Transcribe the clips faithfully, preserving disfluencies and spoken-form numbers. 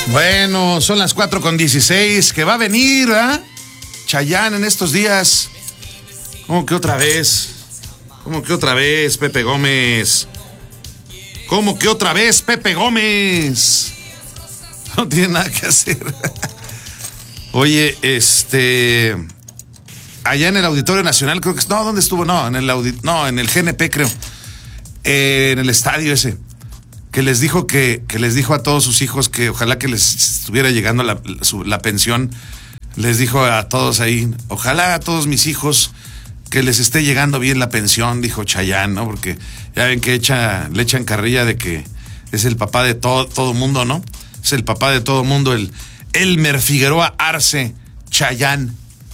Bueno, son las cuatro con dieciséis, que va a venir, ¿ah? ¿eh? Chayanne en estos días. ¿Cómo que otra vez? ¿Cómo que otra vez, Pepe Gómez? ¿Cómo que otra vez, Pepe Gómez? No tiene nada que hacer. Oye, este... allá en el Auditorio Nacional, creo que... No, ¿dónde estuvo? No, en el audi... no, en el G N P, creo. Eh, en el estadio ese. Que les dijo que, que les dijo a todos sus hijos que ojalá que les estuviera llegando la, su, la pensión. Les dijo a todos ahí, ojalá a todos mis hijos que les esté llegando bien la pensión, dijo Chayanne, ¿no? Porque ya ven que echa, le echan carrilla de que es el papá de todo, todo mundo, ¿no? Es el papá de todo mundo, el Elmer Figueroa Arce Chayanne.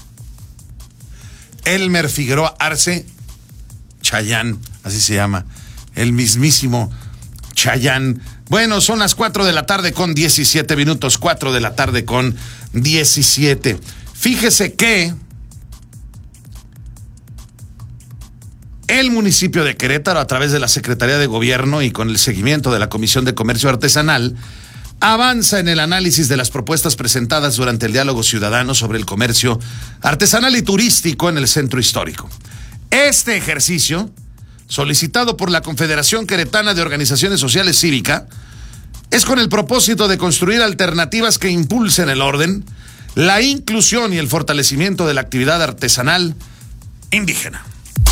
Elmer Figueroa Arce Chayanne, así se llama. El mismísimo Chayanne. Bueno, son las cuatro de la tarde con diecisiete minutos, cuatro de la tarde con diecisiete. Fíjese que el municipio de Querétaro, a través de la Secretaría de Gobierno y con el seguimiento de la Comisión de Comercio Artesanal, avanza en el análisis de las propuestas presentadas durante el diálogo ciudadano sobre el comercio artesanal y turístico en el centro histórico. Este ejercicio, solicitado por la Confederación Queretana de Organizaciones Sociales Cívica, es con el propósito de construir alternativas que impulsen el orden, la inclusión y el fortalecimiento de la actividad artesanal indígena.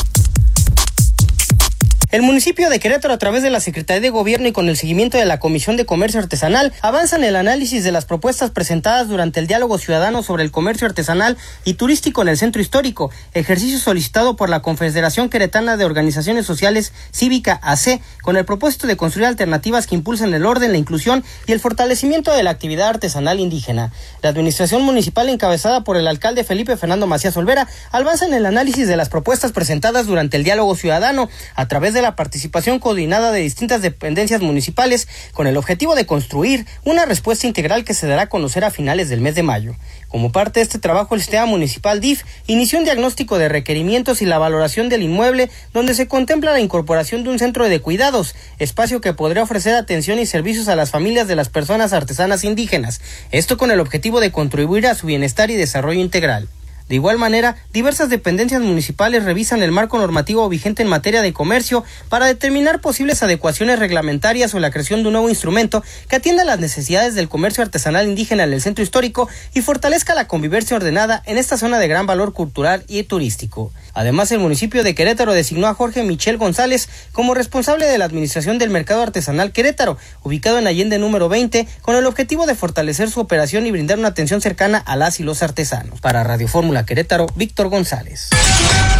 El municipio de Querétaro, a través de la Secretaría de Gobierno y con el seguimiento de la Comisión de Comercio Artesanal, avanza en el análisis de las propuestas presentadas durante el diálogo ciudadano sobre el comercio artesanal y turístico en el centro histórico, ejercicio solicitado por la Confederación Queretana de Organizaciones Sociales Cívica A C, con el propósito de construir alternativas que impulsen el orden, la inclusión y el fortalecimiento de la actividad artesanal indígena. La administración municipal, encabezada por el alcalde Felipe Fernando Macías Olvera, avanza en el análisis de las propuestas presentadas durante el diálogo ciudadano, a través de de la participación coordinada de distintas dependencias municipales, con el objetivo de construir una respuesta integral que se dará a conocer a finales del mes de mayo. Como parte de este trabajo, el sistema municipal D I F inició un diagnóstico de requerimientos y la valoración del inmueble, donde se contempla la incorporación de un centro de cuidados, espacio que podría ofrecer atención y servicios a las familias de las personas artesanas indígenas, esto con el objetivo de contribuir a su bienestar y desarrollo integral. De igual manera, diversas dependencias municipales revisan el marco normativo vigente en materia de comercio para determinar posibles adecuaciones reglamentarias o la creación de un nuevo instrumento que atienda las necesidades del comercio artesanal indígena en el centro histórico y fortalezca la convivencia ordenada en esta zona de gran valor cultural y turístico. Además, el municipio de Querétaro designó a Jorge Michel González como responsable de la administración del Mercado Artesanal Querétaro, ubicado en Allende número veinte, con el objetivo de fortalecer su operación y brindar una atención cercana a las y los artesanos. Para Radio Fórmula Querétaro, Víctor González.